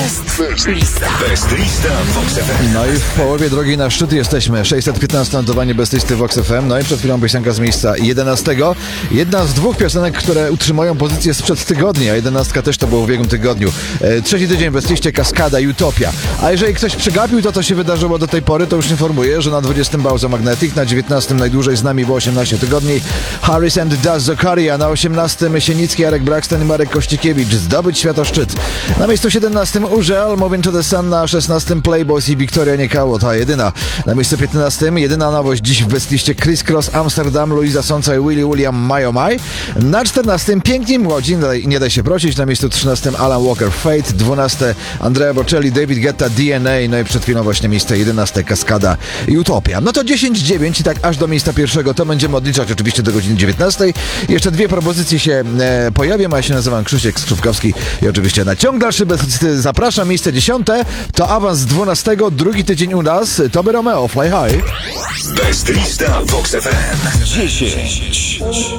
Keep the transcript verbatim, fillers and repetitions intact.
Best lista. Best lista Vox F M. No i w połowie drogi na szczyt jesteśmy. sześćset piętnaście notowanie Best listy Vox F M. No i przed chwilą piosenka z miejsca jedenastego. Jedna z dwóch piosenek, które utrzymują pozycję sprzed tygodnia. Jedenastka też to było w ubiegłym tygodniu. E, trzeci tydzień w Best liście Kaskada, Utopia. A jeżeli ktoś przegapił to, co się wydarzyło do tej pory, to już informuję, że na dwudziestym Bauza Magnetic, na dziewiętnastym najdłużej z nami było osiemnaście tygodni Harris and Daz Zakaria, na osiemnastym Sienicki, Jarek Braxton i Marek Kościkiewicz, Zdobyć światoszczyt. Na miejscu siedemnastym Urzel, Moving to the Sun, na szesnastym Playboys i Wiktoria Niekało, ta jedyna. Na miejscu piętnastym jedyna nowość dziś w Best liście Chris Cross, Amsterdam, Luisa Sonca i Willy William, Mayo Maj. Na czternastym Pięknie Młodzi, nie daj, nie daj się prosić. Na miejscu trzynastym Alan Walker, Fate. dwunastym Andrea Bocelli, David Guetta, D N A. No i przed chwilą właśnie miejsce jedenaste Kaskada i Utopia. No to dziesięć dziewięć i tak aż do miejsca pierwszego to będziemy odliczać oczywiście do godziny dziewiętnastej. Jeszcze dwie propozycje się e, pojawią, a ja się nazywam Krzysiek Skrzypkowski i oczywiście na ciąg dalszy Best zapraszam. Miejsce dziesiąte to awans z dwunastego, drugi tydzień u nas, Toby Romeo, Fly High. Best lista Vox F M. dziesięć.